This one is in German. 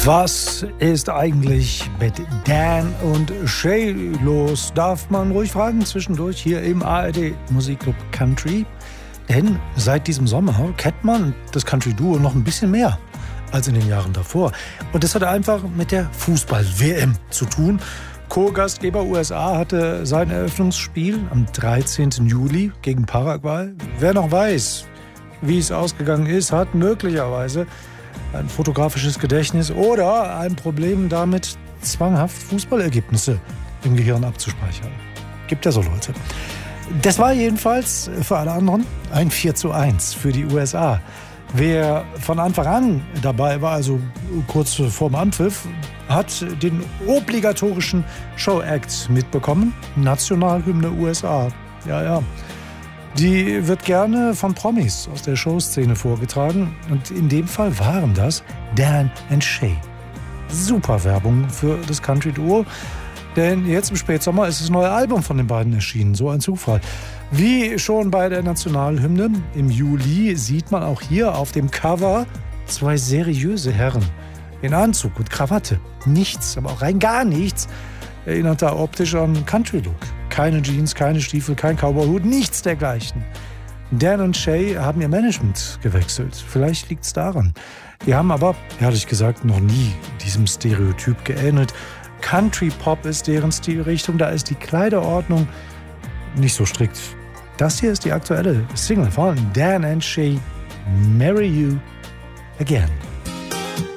Was ist eigentlich mit Dan und Shay los? Darf man ruhig fragen zwischendurch hier im ARD Musikclub Country. Denn seit diesem Sommer kennt man das Country-Duo noch ein bisschen mehr als in den Jahren davor. Und das hat einfach mit der Fußball-WM zu tun. Co-Gastgeber USA hatte sein Eröffnungsspiel am 13. Juli gegen Paraguay. Wer noch weiß, wie es ausgegangen ist, hat möglicherweise ein fotografisches Gedächtnis oder ein Problem damit, zwanghaft Fußballergebnisse im Gehirn abzuspeichern. Gibt ja so Leute. Das war jedenfalls für alle anderen ein 4:1 für die USA. Wer von Anfang an dabei war, also kurz vorm Anpfiff, hat den obligatorischen Show-Act mitbekommen. Nationalhymne USA. Ja. Die wird gerne von Promis aus der Showszene vorgetragen. Und in dem Fall waren das Dan und Shay. Super Werbung für das Country-Duo. Denn jetzt im Spätsommer ist das neue Album von den beiden erschienen. So ein Zufall. Wie schon bei der Nationalhymne im Juli sieht man auch hier auf dem Cover zwei seriöse Herren in Anzug und Krawatte. Nichts, aber auch rein gar nichts erinnert da optisch an Country-Look. Keine Jeans, keine Stiefel, kein Cowboyhut, nichts dergleichen. Dan und Shay haben ihr Management gewechselt. Vielleicht liegt es daran. Die haben aber, ehrlich gesagt, noch nie diesem Stereotyp geähnelt. Country-Pop ist deren Stilrichtung, da ist die Kleiderordnung nicht so strikt. Das hier ist die aktuelle Single von Dan and Shay, Marry You Again.